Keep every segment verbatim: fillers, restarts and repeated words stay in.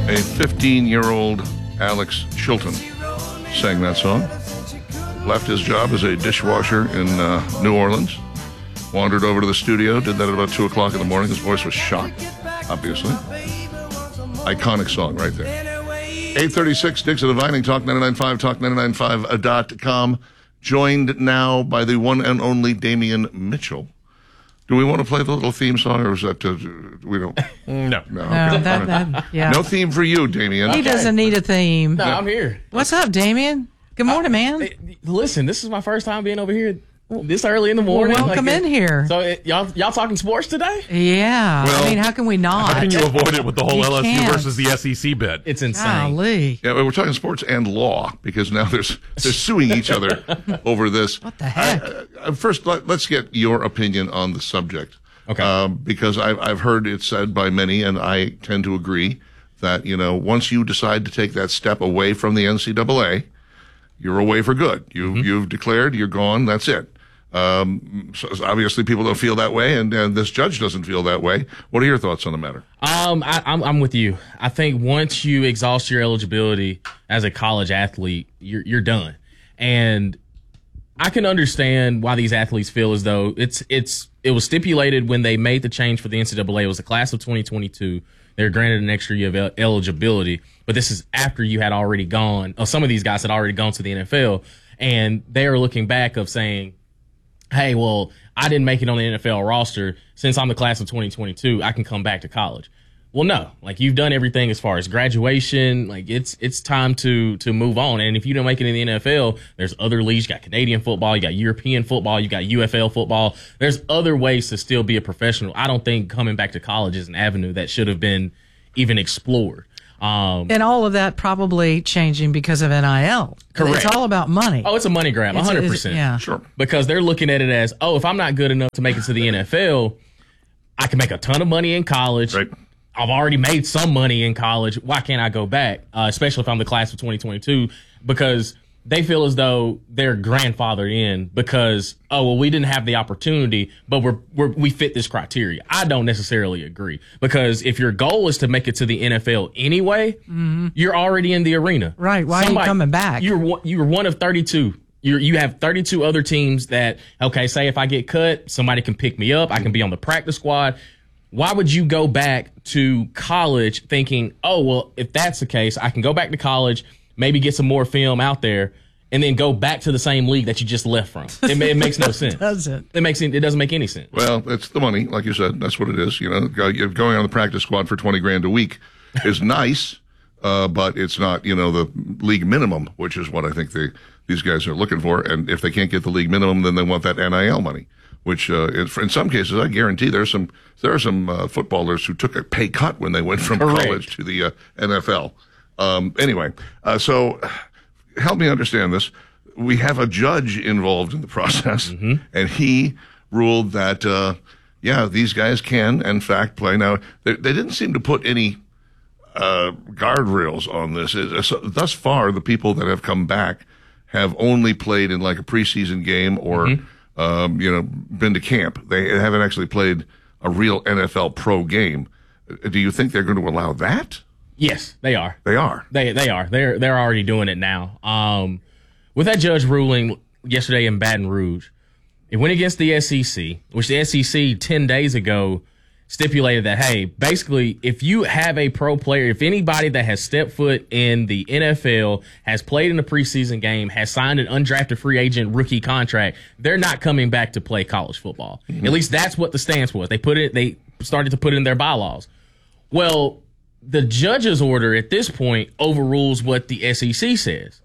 A fifteen-year-old Alex Chilton sang that song. Left his job as a dishwasher in uh, New Orleans. Wandered over to the studio. Did that at about two o'clock in the morning. His voice was shot, obviously. Iconic song right there. eight thirty-six, Dixon of Vining, Talk ninety-nine point five, talk ninety-nine point five dot com. Joined now by the one and only Damian Mitchell. Do we want to play the little theme song, or is that, uh, we don't? No. No, okay. No, that, that, yeah. No theme for you, Damian. He doesn't need a theme. No, I'm here. What's up, Damian? Good morning, man. Hey, listen, this is my first time being over here this early in the morning. Well, welcome like, in here. So it, y'all y'all talking sports today? Yeah. Well, I mean, how can we not? How can you avoid it with the whole You L S U can't. versus the S E C bit? It's insane. Golly. Yeah, we're talking sports and law because now there's they're suing each other over this. What the heck? I, uh, first, let, let's get your opinion on the subject. Okay. Um, because I've I've heard it said by many, and I tend to agree that you know once you decide to take that step away from the N C double A, you're away for good. You mm-hmm. you've declared you're gone. That's it. Um, so obviously, people don't feel that way, and, and this judge doesn't feel that way. What are your thoughts on the matter? Um, I, I'm I'm with you. I think once you exhaust your eligibility as a college athlete, you're you're done. And I can understand why these athletes feel as though it's it's it was stipulated when they made the change for the N C double A. It was the class of twenty twenty-two. They're granted an extra year of el- eligibility, but this is after you had already gone. Or some of these guys had already gone to the N F L, and they are looking back of saying, hey, well, I didn't make it on the N F L roster. Since I'm the class of twenty twenty-two, I can come back to college. Well, no, like you've done everything as far as graduation. Like it's it's time to to move on. And if you don't make it in the N F L, there's other leagues. You got Canadian football, you got European football, you got U F L football. There's other ways to still be a professional. I don't think coming back to college is an avenue that should have been even explored. Um, and all of that probably changing because of N I L. Correct. It's all about money. Oh, it's a money grab, It's- one hundred it's- percent. Yeah. Sure. Because they're looking at it as, oh, if I'm not good enough to make it to the N F L, I can make a ton of money in college. Right. I've already made some money in college. Why can't I go back? Uh, especially if I'm the class of twenty twenty-two, because they feel as though they're grandfathered in because, oh, well, we didn't have the opportunity, but we're, we're we fit this criteria. I don't necessarily agree, because if your goal is to make it to the N F L anyway, mm-hmm. you're already in the arena. Right. Why are you coming back? You're one- you're one of thirty-two. You you have thirty-two other teams that, okay, say if I get cut, somebody can pick me up. I can be on the practice squad. Why would you go back to college thinking, oh, well, if that's the case, I can go back to college, maybe get some more film out there, and then go back to the same league that you just left from? It, it makes no sense. Does it? It makes it doesn't make any sense. Well, it's the money, like you said. That's what it is. You know, go- you're going on the practice squad for twenty grand a week is nice, uh, but it's not, you know, the league minimum, which is what I think they, these guys are looking for. And if they can't get the league minimum, then they want that N I L money, which uh, in, in some cases, I guarantee there's some there are some uh, footballers who took a pay cut when they went from Correct. college to the uh, N F L. Um, anyway, uh, so help me understand this. We have a judge involved in the process, mm-hmm. and he ruled that, uh, yeah, these guys can, in fact, play. Now, they, they didn't seem to put any uh, guardrails on this. It, so, thus far, the people that have come back have only played in like a preseason game or, mm-hmm. um, you know, been to camp. They haven't actually played a real N F L pro game. Do you think they're going to allow that? Yes, they are. They are. They they are. They're they're already doing it now. Um, with that judge ruling yesterday in Baton Rouge, it went against the S E C, which the S E C ten days ago stipulated that, hey, basically, if you have a pro player, if anybody that has stepped foot in the N F L, has played in a preseason game, has signed an undrafted free agent rookie contract, they're not coming back to play college football. Mm-hmm. At least that's what the stance was. They put it. They started to put it in their bylaws. Well, the judge's order at this point overrules what the S E C says.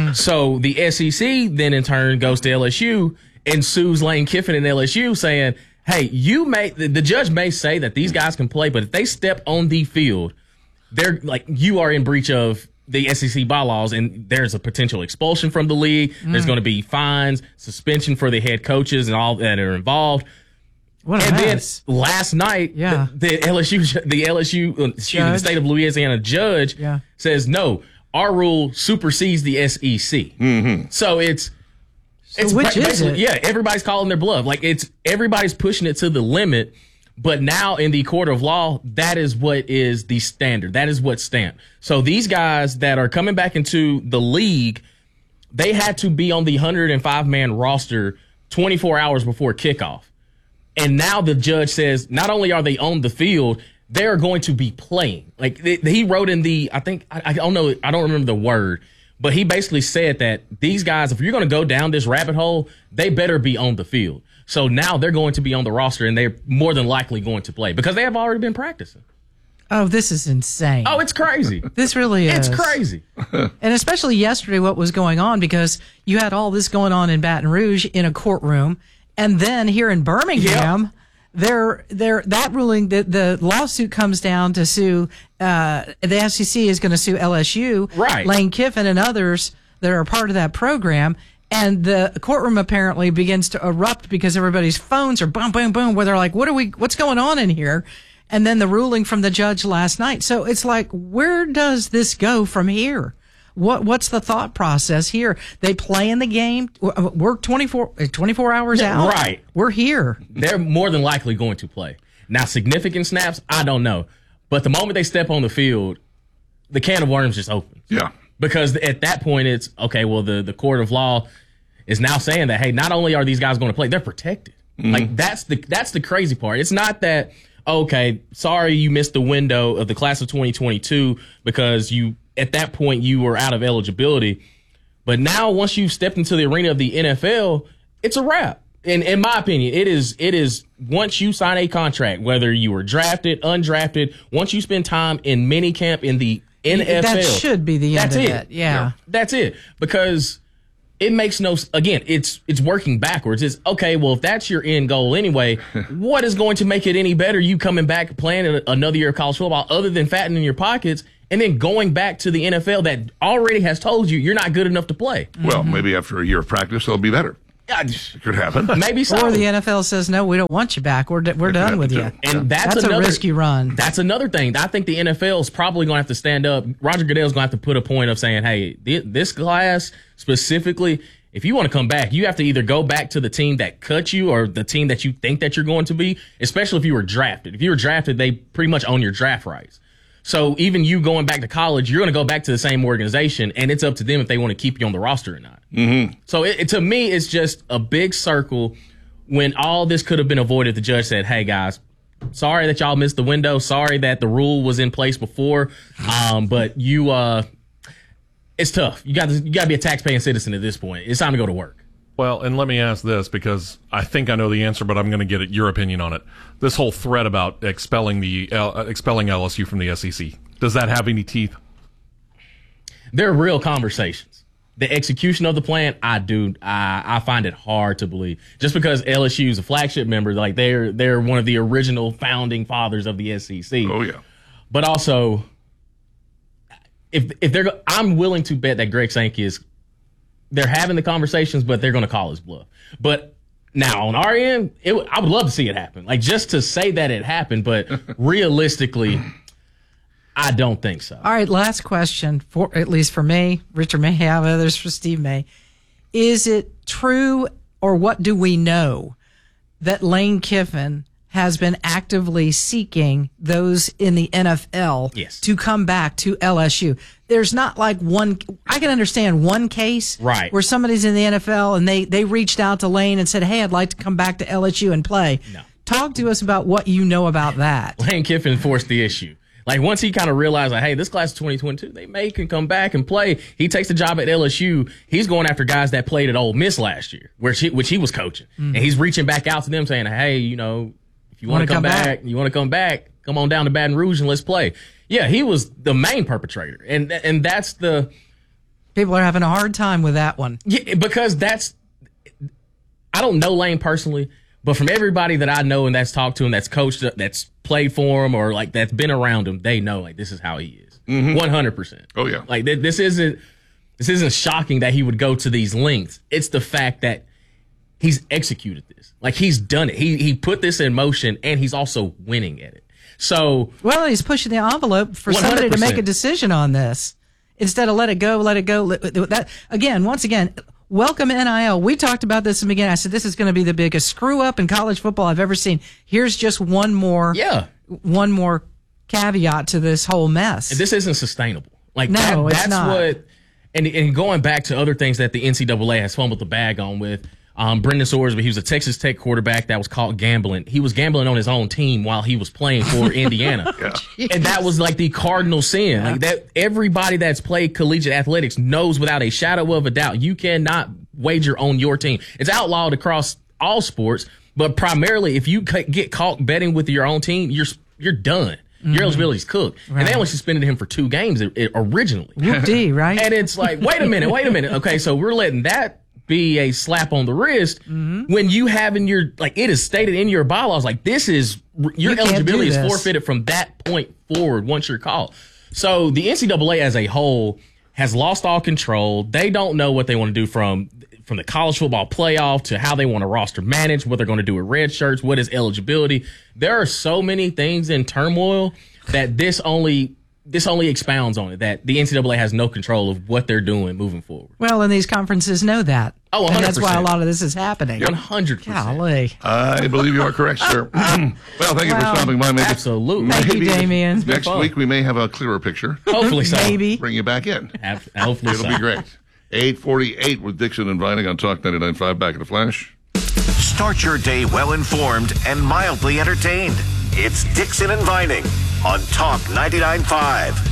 So the S E C then in turn goes to L S U and sues Lane Kiffin and L S U saying, hey, you may, the, the judge may say that these guys can play, but if they step on the field, they're like, you are in breach of the S E C bylaws, and there's a potential expulsion from the league. Mm. There's going to be fines, suspension for the head coaches and all that are involved. What a and mess. then last night, Yeah. the, the L S U, the L S U, uh, excuse me, the state of Louisiana judge Yeah. says, no, our rule supersedes the S E C. Mm-hmm. So it's, So it's which is basically- it? Yeah, everybody's calling their bluff. Like it's everybody's pushing it to the limit, But now in the court of law, that is what is the standard. That is what's stamped. So these guys that are coming back into the league, they had to be on the one hundred five man roster twenty-four hours before kickoff. And now the judge says not only are they on the field, they're going to be playing. Like they, he wrote in the, I think, I, I don't know, I don't remember the word, but he basically said that these guys, if you're going to go down this rabbit hole, they better be on the field. So now they're going to be on the roster, and they're more than likely going to play because they have already been practicing. Oh, this is insane. Oh, it's crazy. This really is. It's crazy. And especially yesterday, what was going on, because you had all this going on in Baton Rouge in a courtroom, and then here in Birmingham, yep. They're, they're, that ruling, the, the lawsuit comes down to sue, uh, the S E C is going to sue L S U, right. Lane Kiffin and others that are a part of that program. And the courtroom apparently begins to erupt because everybody's phones are boom, boom, boom, where they're like, what are we, what's going on in here? And then the ruling from the judge last night. So it's like, where does this go from here? What What's the thought process here? They play in the game. We're twenty-four, twenty-four hours yeah, out. Right. We're here. They're more than likely going to play. Now, significant snaps, I don't know. But the moment they step on the field, the can of worms just opens. Yeah. Because at that point, it's, okay, well, the, the court of law is now saying that, hey, not only are these guys going to play, they're protected. Mm-hmm. Like, that's the that's the crazy part. It's not that, okay, sorry you missed the window of the class of twenty twenty-two because you, at that point, you were out of eligibility. But now, once you've stepped into the arena of the N F L, it's a wrap. In, in my opinion, it is, it is once you sign a contract, whether you were drafted, undrafted, once you spend time in minicamp in the N F L. That should be the end that's of it. it. Yeah. yeah. That's it. Because it makes no, again, it's, it's working backwards. It's, okay, well, if that's your end goal anyway, what is going to make it any better, you coming back playing another year of college football, other than fattening your pockets and then going back to the N F L that already has told you you're not good enough to play? Well, Mm-hmm. maybe after a year of practice, they'll be better. It could happen. Maybe so. Or the N F L says, no, we don't want you back. We're, d- we're done with you. And that's, that's another, a risky run. That's another thing. I think the N F L is probably going to have to stand up. Roger Goodell's going to have to put a point of saying, hey, th- this class specifically, if you want to come back, you have to either go back to the team that cut you or the team that you think that you're going to be, especially if you were drafted. If you were drafted, they pretty much own your draft rights. So even you going back to college, you're going to go back to the same organization, and it's up to them if they want to keep you on the roster or not. Mm-hmm. So it, it, to me, it's just a big circle when all this could have been avoided. The judge said, hey, guys, sorry that y'all missed the window. Sorry that the rule was in place before, um, but you, uh, it's tough. You got to, you got to be a taxpaying citizen at this point. It's time to go to work. Well, and let me ask this, because I think I know the answer, but I'm going to get your opinion on it. This whole threat about expelling the uh, expelling L S U from the S E C, does that have any teeth? There are real conversations. The execution of the plan, I do, I, I find it hard to believe. Just because L S U is a flagship member, like they're they're one of the original founding fathers of the S E C. Oh yeah. But also, if if they're, I'm willing to bet that Greg Sankey is. They're having the conversations, but they're going to call his bluff. But now on our end, it, I would love to see it happen. Like, just to say that it happened, but realistically, I don't think so. All right, last question, for at least for me. Richard may have, others for Steve may. Is it true, or what do we know, that Lane Kiffin has been actively seeking those in the N F L yes. to come back to L S U? There's not like one, I can understand one case right. where somebody's in the N F L and they, they reached out to Lane and said, hey, I'd like to come back to L S U and play. No. Talk to us about what you know about that. Lane Kiffin forced the issue. Like, once he kind of realized, like, hey, this class of twenty twenty-two, they may can come back and play. He takes the job at L S U. He's going after guys that played at Ole Miss last year, which he, which he was coaching. Mm-hmm. And he's reaching back out to them saying, hey, you know, if you want to come, come back, back, you want to come back, come on down to Baton Rouge and let's play. Yeah, he was the main perpetrator. And and that's the... People are having a hard time with that one. Yeah, because that's... I don't know Lane personally, but from everybody that I know and that's talked to him, that's coached, that's played for him, or like that's been around him, they know like this is how he is. Mm-hmm. one hundred percent. Oh yeah. Like th- this isn't this isn't shocking that he would go to these lengths. It's the fact that he's executed this. Like he's done it. He he put this in motion and he's also winning at it. So well, he's pushing the envelope for one hundred percent. Somebody to make a decision on this instead of let it go, let it go. Let, that again, once again, welcome N I L. We talked about this in the beginning. I said, this is going to be the biggest screw up in college football I've ever seen. Here's just one more, Yeah. one more caveat to this whole mess. And this isn't sustainable. Like No, that, it's that's not. what, and, and going back to other things that the N C double A has fumbled the bag on with, um, Brendan Sorsby, he was a Texas Tech quarterback that was caught gambling. He was gambling on his own team while he was playing for Indiana. Yeah. And that was like the cardinal sin. Like that, everybody that's played collegiate athletics knows without a shadow of a doubt, you cannot wager on your team. It's outlawed across all sports, but primarily if you c- get caught betting with your own team, you're, you're done. Mm-hmm. Your eligibility's cooked. Right. And they only suspended him for two games it, it, originally. Whoop-dee, right? And it's like, wait a minute, wait a minute. Okay, so we're letting that be a slap on the wrist Mm-hmm. when you have in your, like, it is stated in your bylaws, like, this is, your You can't eligibility do is this. forfeited from that point forward once you're called. So the N C double A as a whole has lost all control. They don't know what they want to do from from the college football playoff to how they want to roster manage, what they're going to do with red shirts, what is eligibility. There are so many things in turmoil that this only this only expounds on it, that the N C double A has no control of what they're doing moving forward. Well, and these conferences know that. Oh, and that's why a one hundred percent. lot of this is happening. one hundred percent. Golly. I believe you are correct, sir. Well, thank you for Well, stopping by. Maybe, Absolutely. Thank you, Damien. It's been Next fun. week we may have a clearer picture. Hopefully so. Maybe. Bring you back in. Have- Hopefully It'll so. be great. eight forty-eight with Dixon and Vining on Talk ninety-nine point five. Back in a flash. Start your day well informed and mildly entertained. It's Dixon and Vining on Talk ninety-nine point five.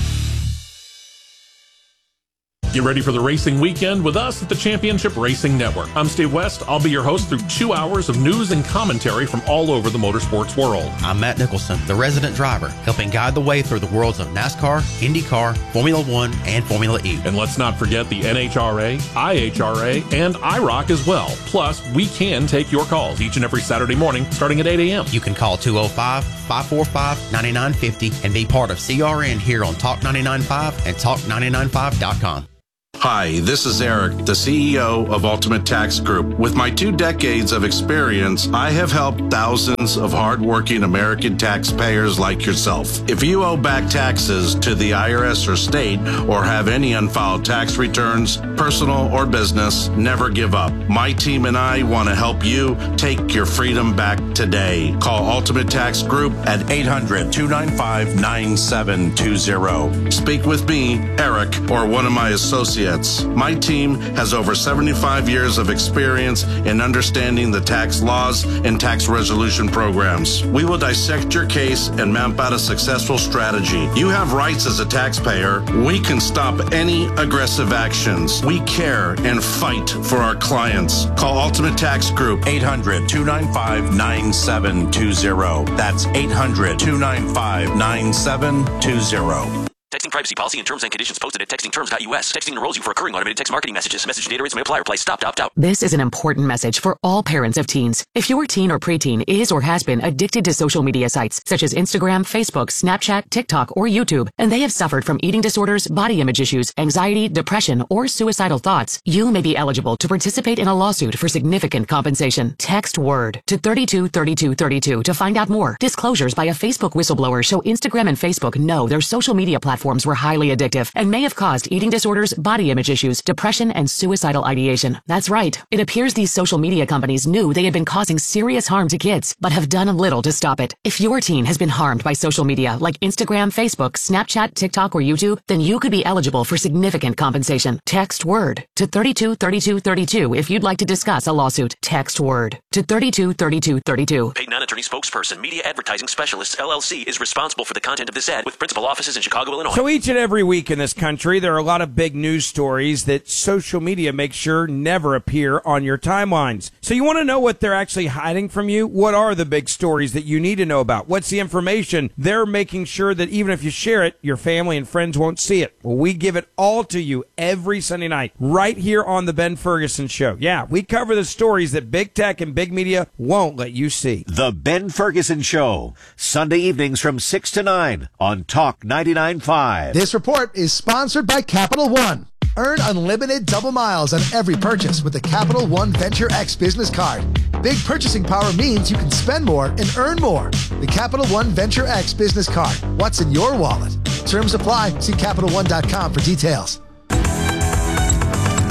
Get ready for the racing weekend with us at the Championship Racing Network. I'm Steve West. I'll be your host through two hours of news and commentary from all over the motorsports world. I'm Matt Nicholson, the resident driver, helping guide the way through the worlds of NASCAR, IndyCar, Formula One, and Formula E. And let's not forget the N H R A, I H R A, and I R O C as well. Plus, we can take your calls each and every Saturday morning starting at eight a.m. You can call two oh five, five four five, nine nine five oh and be part of C R N here on Talk ninety-nine point five and talk ninety-nine five dot com. Hi, this is Eric, the C E O of Ultimate Tax Group. With my two decades of experience, I have helped thousands of hardworking American taxpayers like yourself. If you owe back taxes to the I R S or state, or have any unfiled tax returns, personal or business, never give up. My team and I want to help you take your freedom back today. Call Ultimate Tax Group at eight hundred, two nine five, nine seven two zero. Speak with me, Eric, or one of my associates. My team has over seventy-five years of experience in understanding the tax laws and tax resolution programs. We will dissect your case and map out a successful strategy. You have rights as a taxpayer. We can stop any aggressive actions. We care and fight for our clients. Call Ultimate Tax Group, eight hundred, two nine five, nine seven two zero. That's eight hundred, two nine five, nine seven two zero. Texting privacy policy and terms and conditions posted at texting terms dot U S. Texting enrolls you for recurring automated text marketing messages. Message data rates may apply. Reply stop to opt out. This is an important message for all parents of teens. If your teen or preteen is or has been addicted to social media sites such as Instagram, Facebook, Snapchat, TikTok, or YouTube, and they have suffered from eating disorders, body image issues, anxiety, depression, or suicidal thoughts, you may be eligible to participate in a lawsuit for significant compensation. Text WORD to thirty-two thirty-two thirty-two to find out more. Disclosures by a Facebook whistleblower show Instagram and Facebook know their social media platforms were highly addictive and may have caused eating disorders, body image issues, depression, and suicidal ideation. That's right. It appears these social media companies knew they had been causing serious harm to kids, but have done little to stop it. If your teen has been harmed by social media like Instagram, Facebook, Snapchat, TikTok, or YouTube, then you could be eligible for significant compensation. Text WORD to thirty-two thirty-two thirty-two if you'd like to discuss a lawsuit. Text WORD to thirty-two thirty-two thirty-two. Paid non-attorney spokesperson, Media Advertising Specialists, L L C, is responsible for the content of this ad with principal offices in Chicago, Illinois. So each and every week in this country, there are a lot of big news stories that social media makes sure never appear on your timelines. So you want to know what they're actually hiding from you? What are the big stories that you need to know about? What's the information they're making sure that even if you share it, your family and friends won't see it? Well, we give it all to you every Sunday night right here on the Ben Ferguson Show. Yeah, we cover the stories that big tech and big media won't let you see. The Ben Ferguson Show, Sunday evenings from six to nine on Talk ninety-nine point five. This report is sponsored by Capital One. Earn unlimited double miles on every purchase with the Capital One Venture X business card. Big purchasing power means you can spend more and earn more. The Capital One Venture X business card. What's in your wallet? Terms apply. See Capital One dot com for details.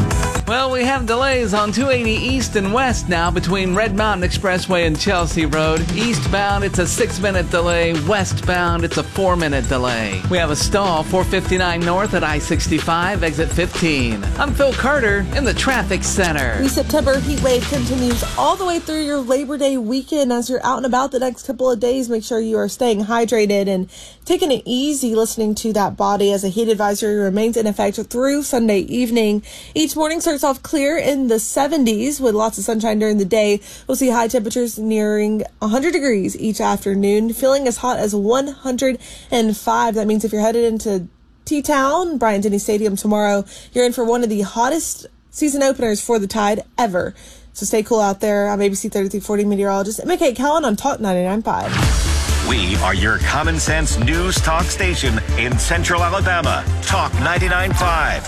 Well, we have delays on two eighty east and west now between Red Mountain Expressway and Chelsea Road. Eastbound, it's a six-minute delay. Westbound, it's a four-minute delay. We have a stall four fifty-nine north at I sixty-five, exit fifteen. I'm Phil Carter in the traffic center. The September heat wave continues all the way through your Labor Day weekend. As you're out and about the next couple of days, make sure you are staying hydrated and taking it easy listening to that body as a heat advisory remains in effect through Sunday evening. Each morning starts off clear in the seventies with lots of sunshine during the day. We'll see high temperatures nearing one hundred degrees each afternoon, feeling as hot as one hundred five. That means if you're headed into T-Town, Bryant-Denny Stadium tomorrow, you're in for one of the hottest season openers for the Tide ever. So stay cool out there. I'm A B C thirty-three forty meteorologist Emma Kate Callan on Talk ninety-nine point five. We are your common sense news talk station in Central Alabama. Talk ninety-nine point five.